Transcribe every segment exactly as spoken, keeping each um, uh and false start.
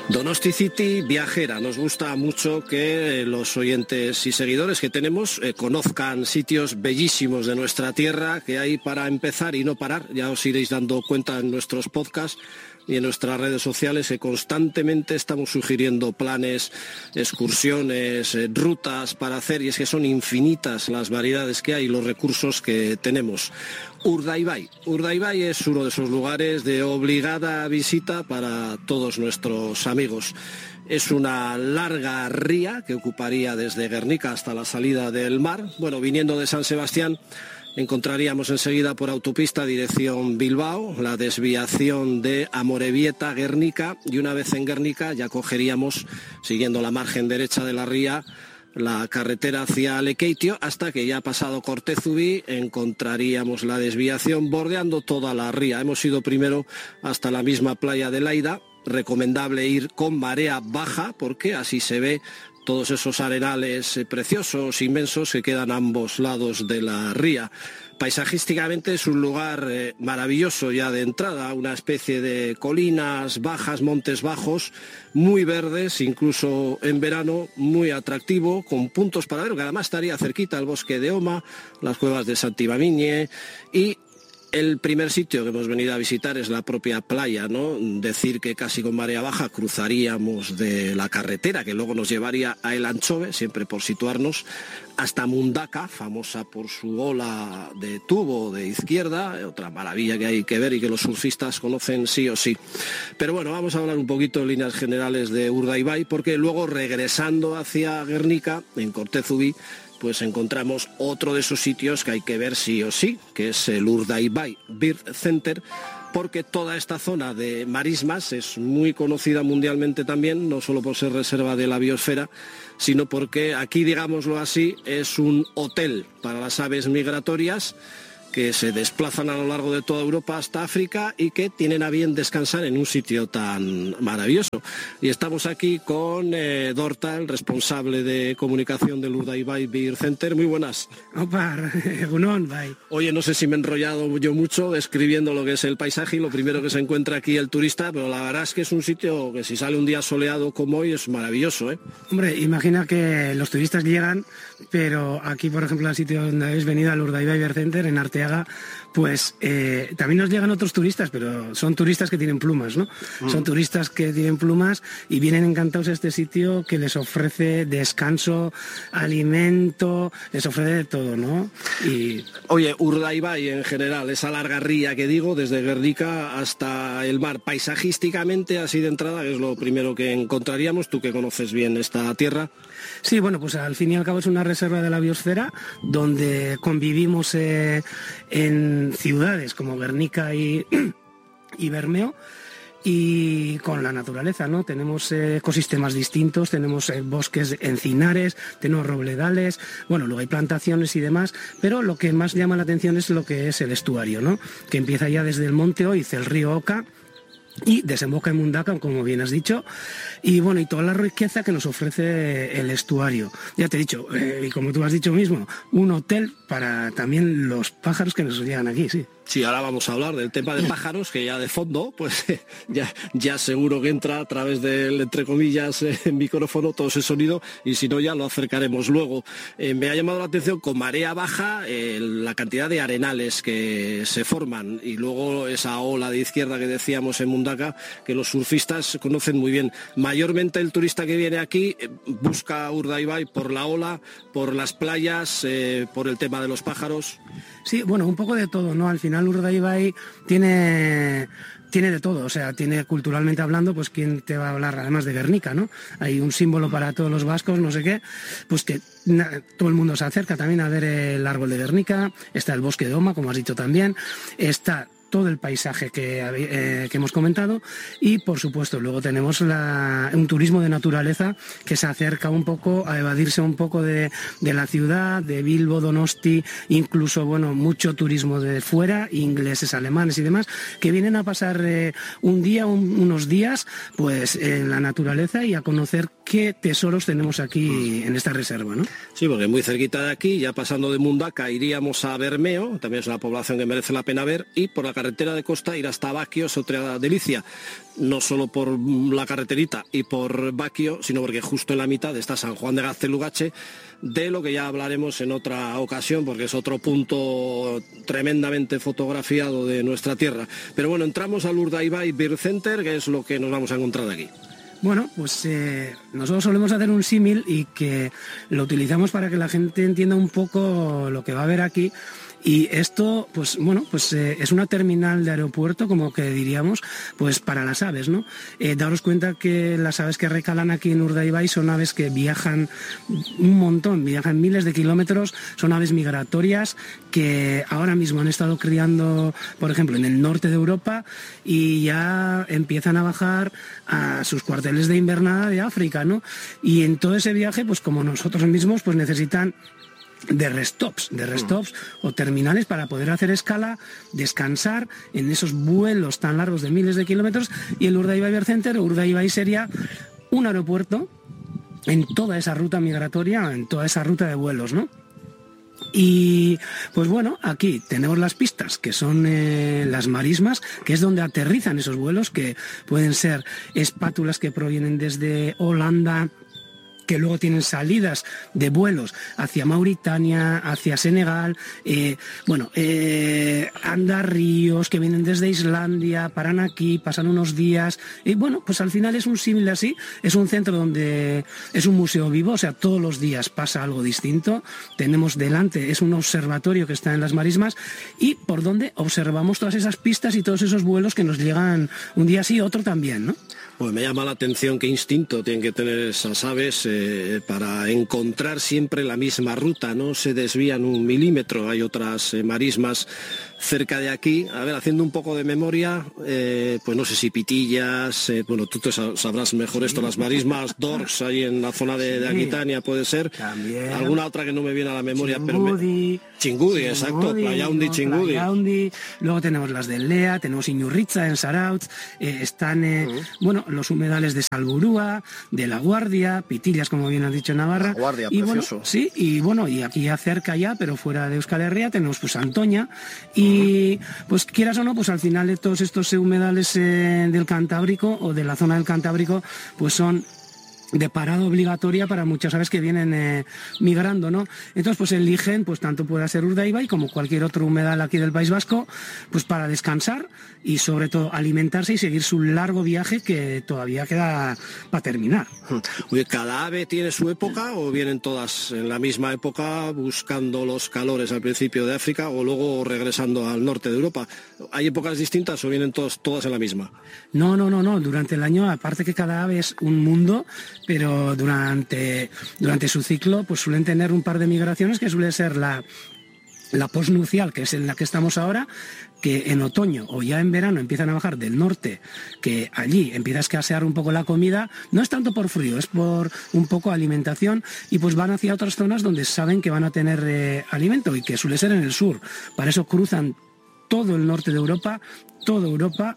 Donosti City viajera. Nos gusta mucho que los oyentes y seguidores que tenemos eh, conozcan sitios bellísimos de nuestra tierra que hay para empezar y no parar. Ya os iréis dando cuenta en nuestros podcasts y en nuestras redes sociales que constantemente estamos sugiriendo planes, excursiones, eh, rutas para hacer, y es que son infinitas las variedades que hay y los recursos que tenemos. Urdaibai. Urdaibai es uno de esos lugares de obligada visita para todos nuestros amigos. Es una larga ría que ocuparía desde Guernica hasta la salida del mar. Bueno, viniendo de San Sebastián, encontraríamos enseguida por autopista dirección Bilbao, la desviación de Amorebieta, Guernica, y una vez en Guernica ya cogeríamos, siguiendo la margen derecha de la ría, la carretera hacia Lekeitio, hasta que ya ha pasado Cortezubí encontraríamos la desviación bordeando toda la ría. Hemos ido primero hasta la misma playa de Laida. Recomendable ir con marea baja porque así se ve todos esos arenales preciosos, inmensos, que quedan a ambos lados de la ría. Paisajísticamente es un lugar eh, maravilloso ya de entrada, una especie de colinas bajas, montes bajos, muy verdes, incluso en verano, muy atractivo, con puntos para ver, que además estaría cerquita el bosque de Oma, las cuevas de Santibamiñe, y el primer sitio que hemos venido a visitar es la propia playa, ¿no? Decir que casi con marea baja cruzaríamos de la carretera que luego nos llevaría a El Anchove, siempre por situarnos, hasta Mundaka, famosa por su ola de tubo de izquierda, otra maravilla que hay que ver y que los surfistas conocen sí o sí. Pero bueno, vamos a hablar un poquito en líneas generales de Urdaibai, porque luego regresando hacia Guernica, en Cortezubí, pues encontramos otro de esos sitios que hay que ver sí o sí, que es el Urdaibai Bird Center, porque toda esta zona de marismas es muy conocida mundialmente también, no solo por ser reserva de la biosfera, sino porque aquí, digámoslo así, es un hotel para las aves migratorias que se desplazan a lo largo de toda Europa hasta África y que tienen a bien descansar en un sitio tan maravilloso. Y estamos aquí con eh, Dorta, el responsable de comunicación del Urdaibai Bird Center. Muy buenas. Opa, Egunon, bye. Oye, no sé si me he enrollado yo mucho describiendo lo que es el paisaje y lo primero que se encuentra aquí el turista, pero la verdad es que es un sitio que si sale un día soleado como hoy es maravilloso, ¿eh? Hombre, imagina que los turistas llegan, pero aquí, por ejemplo, al sitio donde habéis venido, al Urdaibai Bird Center, en Arteaga, pues eh, también nos llegan otros turistas, pero son turistas que tienen plumas, ¿no? Mm. Son turistas que tienen plumas y vienen encantados a este sitio que les ofrece descanso, alimento, les ofrece de todo, ¿no? Y... Oye, Urdaibai en general, esa larga ría que digo, desde Guernica hasta el mar, paisajísticamente, así de entrada, es lo primero que encontraríamos, tú que conoces bien esta tierra. Sí, bueno, pues al fin y al cabo es una reserva de la biosfera donde convivimos eh, en ciudades como Guernica y, y Bermeo, y con la naturaleza, ¿no? Tenemos eh, ecosistemas distintos, tenemos eh, bosques encinares, tenemos robledales, bueno, luego hay plantaciones y demás, pero lo que más llama la atención es lo que es el estuario, ¿no? Que empieza ya desde el monte Oiz, el río Oca, y desemboca en Mundaka, como bien has dicho, y bueno, y toda la riqueza que nos ofrece el estuario. Ya te he dicho, eh, y como tú has dicho mismo, un hotel para también los pájaros que nos llegan aquí, sí. Sí, ahora vamos a hablar del tema de pájaros, que ya de fondo, pues ya, ya seguro que entra a través del, entre comillas, eh, micrófono todo ese sonido, y si no ya lo acercaremos luego. Eh, me ha llamado la atención con marea baja eh, la cantidad de arenales que se forman, y luego esa ola de izquierda que decíamos en Mundaka, que los surfistas conocen muy bien. Mayormente el turista que viene aquí eh, busca Urdaibai por la ola, por las playas, eh, por el tema de los pájaros. Sí, bueno, un poco de todo, ¿no? Al final Urdaibai tiene... tiene de todo, o sea, tiene culturalmente hablando, pues quién te va a hablar además de Guernica, ¿no? Hay un símbolo para todos los vascos, no sé qué, pues que na, todo el mundo se acerca también a ver el árbol de Guernica, está el bosque de Oma, como has dicho también, está todo el paisaje que, eh, que hemos comentado, y por supuesto luego tenemos la, un turismo de naturaleza que se acerca un poco a evadirse un poco de, de la ciudad, de Bilbo, Donosti, incluso bueno, mucho turismo de fuera, ingleses, alemanes y demás, que vienen a pasar eh, un día, un, unos días pues en la naturaleza y a conocer qué tesoros tenemos aquí en esta reserva, ¿no? Sí, porque muy cerquita de aquí, ya pasando de Mundaka, iríamos a Bermeo, también es una población que merece la pena ver, y por la carretera de costa, ir hasta Baquio es otra delicia. No solo por la carreterita y por Baquio, sino porque justo en la mitad está San Juan de Gaztelugatxe, de lo que ya hablaremos en otra ocasión, porque es otro punto tremendamente fotografiado de nuestra tierra. Pero bueno, entramos al Urdaibai Bird Center, que es lo que nos vamos a encontrar aquí. Bueno, pues eh, nosotros solemos hacer un símil y que lo utilizamos para que la gente entienda un poco lo que va a ver aquí. Y esto, pues bueno, pues eh, es una terminal de aeropuerto, como que diríamos, pues para las aves, ¿no? Eh, daros cuenta que las aves que recalan aquí en Urdaibai son aves que viajan un montón, viajan miles de kilómetros, son aves migratorias que ahora mismo han estado criando, por ejemplo, en el norte de Europa y ya empiezan a bajar a sus cuarteles de invernada de África, ¿no? Y en todo ese viaje, pues como nosotros mismos, pues necesitan de restops, de restops mm. o terminales para poder hacer escala, descansar en esos vuelos tan largos de miles de kilómetros. Y el Urdaibai Bird Center, Urdaibai sería un aeropuerto en toda esa ruta migratoria, en toda esa ruta de vuelos, ¿no? Y pues bueno, aquí tenemos las pistas, que son eh, las marismas, que es donde aterrizan esos vuelos, que pueden ser espátulas que provienen desde Holanda, que luego tienen salidas de vuelos hacia Mauritania, hacia Senegal, eh, bueno, eh, Andar Ríos, que vienen desde Islandia, paran aquí, pasan unos días, y bueno, pues al final es un símil así, es un centro donde es un museo vivo, o sea, todos los días pasa algo distinto, tenemos delante, es un observatorio que está en las marismas, y por donde observamos todas esas pistas y todos esos vuelos que nos llegan un día sí, otro también, ¿no? Pues me llama la atención qué instinto tienen que tener esas aves eh, para encontrar siempre la misma ruta, no se desvían un milímetro. Hay otras eh, marismas cerca de aquí. A ver, haciendo un poco de memoria, eh, pues no sé si pitillas, eh, bueno, tú te sabrás mejor esto, las marismas dorks ahí en la zona de, de Aquitania puede ser. También. Alguna otra que no me viene a la memoria, Chingudi, pero me... Chingudi, exacto, Playaundi, Chingudi. Playaundi. Luego tenemos las de Lea, tenemos Iñurritza en Sarautz, eh, están, eh, uh-huh. bueno, los humedales de Salburúa, de La Guardia, pitillas, como bien has dicho, en Navarra. La Guardia, y precioso. Bueno, sí, y bueno, y aquí cerca ya, pero fuera de Euskal Herria, tenemos pues Antoña, y pues quieras o no, pues al final de todos estos humedales eh, del Cantábrico o de la zona del Cantábrico, pues son de parada obligatoria para muchas aves que vienen eh, migrando, ¿no? Entonces, pues eligen, pues tanto puede ser Urdaibai como cualquier otro humedal aquí del País Vasco, pues para descansar y sobre todo alimentarse y seguir su largo viaje que todavía queda para terminar. Oye, ¿cada ave tiene su época o vienen todas en la misma época buscando los calores al principio de África o luego regresando al norte de Europa? ¿Hay épocas distintas o vienen todos, todas en la misma? No, no, no, no. Durante el año, aparte que cada ave es un mundo, pero durante, durante su ciclo pues suelen tener un par de migraciones que suele ser la, la posnupcial, que es en la que estamos ahora, que en otoño o ya en verano empiezan a bajar del norte, que allí empieza a escasear un poco la comida, no es tanto por frío, es por un poco alimentación, y pues van hacia otras zonas donde saben que van a tener eh, alimento, y que suele ser en el sur. Para eso cruzan todo el norte de Europa, toda Europa,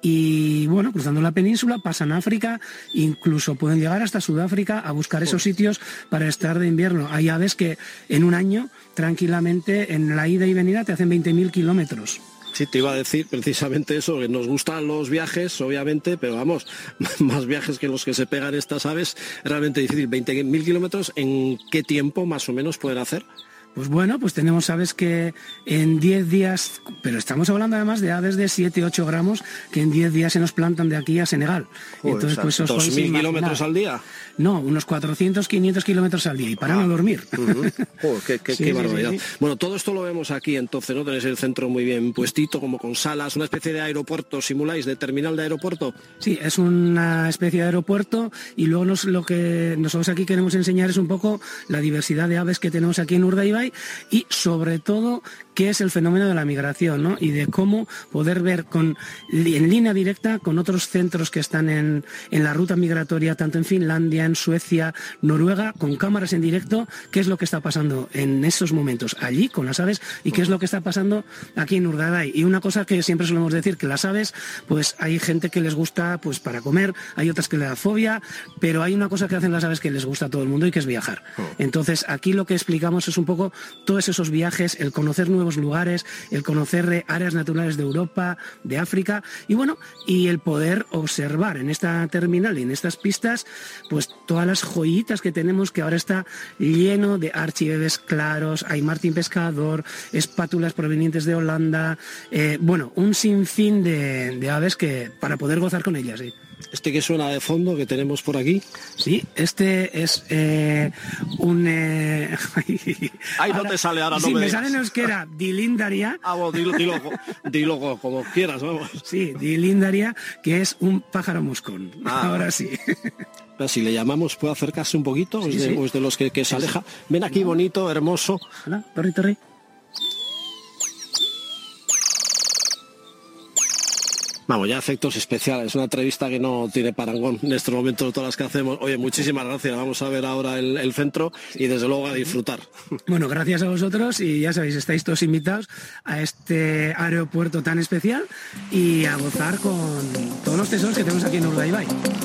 y bueno, cruzando la península pasan a África, incluso pueden llegar hasta Sudáfrica a buscar esos sitios para estar de invierno. Hay aves que en un año tranquilamente en la ida y venida te hacen veinte mil kilómetros. Sí, te iba a decir precisamente eso, que nos gustan los viajes, obviamente, pero vamos, más viajes que los que se pegan estas aves, es realmente difícil. veinte mil kilómetros, ¿en qué tiempo más o menos pueden hacer? Pues bueno, pues tenemos aves que en diez días, pero estamos hablando además de aves de siete, ocho gramos, que en diez días se nos plantan de aquí a Senegal. Joder, entonces, o sea, pues ¿dos mil kilómetros al día? No, unos cuatrocientos, quinientos kilómetros al día, y para ah, no dormir. Uh-huh. Joder, qué, qué, sí, qué sí, barbaridad. sí, sí. Bueno, todo esto lo vemos aquí, entonces, ¿no? Tenéis el centro muy bien puestito, como con salas, una especie de aeropuerto, simuláis, de terminal de aeropuerto. Sí, es una especie de aeropuerto, y luego nos, lo que nosotros aquí queremos enseñar es un poco la diversidad de aves que tenemos aquí en Urdaibai, y sobre todo qué es el fenómeno de la migración, ¿no? Y de cómo poder ver con, en línea directa con otros centros que están en, en la ruta migratoria, tanto en Finlandia, en Suecia, Noruega, con cámaras en directo, qué es lo que está pasando en esos momentos allí con las aves y qué es lo que está pasando aquí en Urdaibai. Y una cosa que siempre solemos decir, que las aves, pues hay gente que les gusta pues para comer, hay otras que le da fobia, pero hay una cosa que hacen las aves que les gusta a todo el mundo y que es viajar. Entonces aquí lo que explicamos es un poco poco todos esos viajes, el conocer nuevos lugares, el conocer áreas naturales de Europa, de África, y bueno, y el poder observar en esta terminal y en estas pistas, pues todas las joyitas que tenemos, que ahora está lleno de archiveves claros, hay martín pescador, espátulas provenientes de Holanda, eh, bueno, un sinfín de, de aves que para poder gozar con ellas, sí. ¿Este que suena de fondo que tenemos por aquí? Sí, este es eh, un... Eh... Ahí no te sale ahora, no sí, me, me sale en euskera, Dilindaria. Ah, bueno, dilo, dilo, dilo como quieras, vamos. Sí, Dilindaria, que es un pájaro moscón. Ah. Ahora sí. Pero si le llamamos, ¿puede acercarse un poquito? Sí, ¿Es, de, sí. ¿O es de los que, que se aleja? Ven aquí, bonito, hermoso. Hola, torri, torri. Vamos, ya efectos especiales, una entrevista que no tiene parangón en estos momentos, todas las que hacemos. Oye, muchísimas gracias, vamos a ver ahora el, el centro y desde luego a disfrutar. Bueno, gracias a vosotros y ya sabéis, estáis todos invitados a este aeropuerto tan especial y a gozar con todos los tesoros que tenemos aquí en Urdaibai.